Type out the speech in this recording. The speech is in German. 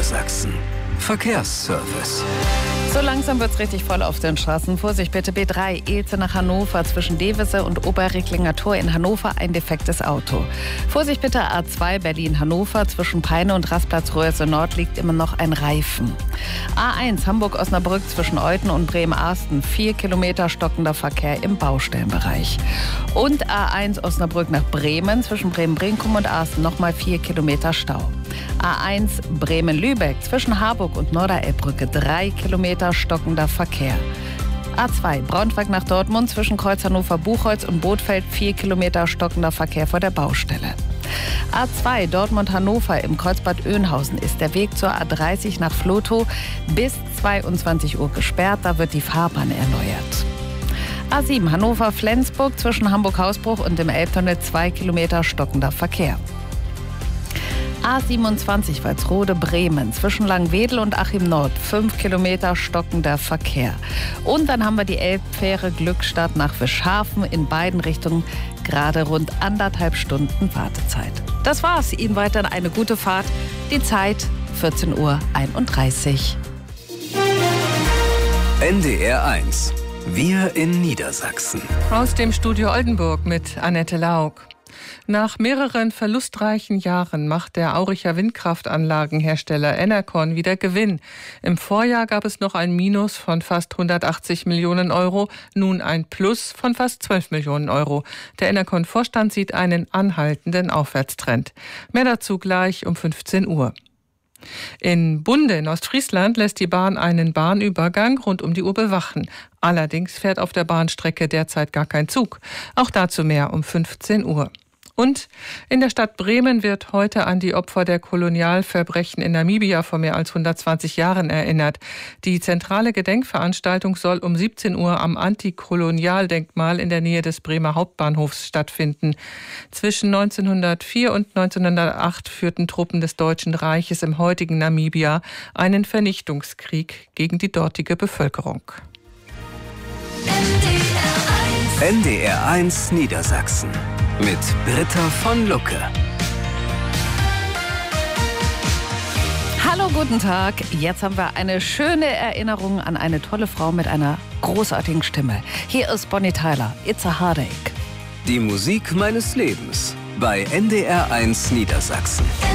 Niedersachsen. Verkehrsservice. So langsam wird's richtig voll auf den Straßen. Vorsicht bitte, B3, Ilze nach Hannover, zwischen Devese und Oberrecklinger Tor in Hannover ein defektes Auto. Vorsicht bitte, A2 Berlin-Hannover, zwischen Peine und Rastplatz-Röhrse Nord liegt immer noch ein Reifen. A1 Hamburg-Osnabrück zwischen Euthen und Bremen-Arsten, 4 Kilometer stockender Verkehr im Baustellenbereich. Und A1 Osnabrück nach Bremen, zwischen Bremen-Brinkum und Arsten nochmal 4 Kilometer Stau. A1 Bremen-Lübeck zwischen Harburg und Norderelbbrücke 3 Kilometer stockender Verkehr. A2 Braunschweig nach Dortmund zwischen Kreuz Hannover-Buchholz und Bothfeld 4 Kilometer stockender Verkehr vor der Baustelle. A2 Dortmund-Hannover im Kreuzbad Oeynhausen ist der Weg zur A30 nach Vlotho bis 22 Uhr gesperrt, da wird die Fahrbahn erneuert. A7 Hannover-Flensburg zwischen Hamburg-Hausbruch und dem Elbtunnel 2 Kilometer stockender Verkehr. A27 Walsrode-Bremen zwischen Langwedel und Achim Nord 5 Kilometer stockender Verkehr. Und dann haben wir die Elbfähre Glückstadt nach Wischhafen in beiden Richtungen gerade rund 1,5 Stunden Wartezeit. Das war's. Ihnen weiterhin eine gute Fahrt. Die Zeit 14:31 Uhr. NDR 1. Wir in Niedersachsen. Aus dem Studio Oldenburg mit Annette Lauk. Nach mehreren verlustreichen Jahren macht der Auricher Windkraftanlagenhersteller Enercon wieder Gewinn. Im Vorjahr gab es noch ein Minus von fast 180 Millionen Euro, nun ein Plus von fast 12 Millionen Euro. Der Enercon-Vorstand sieht einen anhaltenden Aufwärtstrend. Mehr dazu gleich um 15 Uhr. In Bunde in Ostfriesland lässt die Bahn einen Bahnübergang rund um die Uhr bewachen. Allerdings fährt auf der Bahnstrecke derzeit gar kein Zug. Auch dazu mehr um 15 Uhr. Und in der Stadt Bremen wird heute an die Opfer der Kolonialverbrechen in Namibia vor mehr als 120 Jahren erinnert. Die zentrale Gedenkveranstaltung soll um 17 Uhr am Antikolonialdenkmal in der Nähe des Bremer Hauptbahnhofs stattfinden. Zwischen 1904 und 1908 führten Truppen des Deutschen Reiches im heutigen Namibia einen Vernichtungskrieg gegen die dortige Bevölkerung. NDR 1 Niedersachsen. Mit Britta von Lucke. Hallo, guten Tag. Jetzt haben wir eine schöne Erinnerung an eine tolle Frau mit einer großartigen Stimme. Hier ist Bonnie Tyler. It's a Heartache. Die Musik meines Lebens bei NDR 1 Niedersachsen.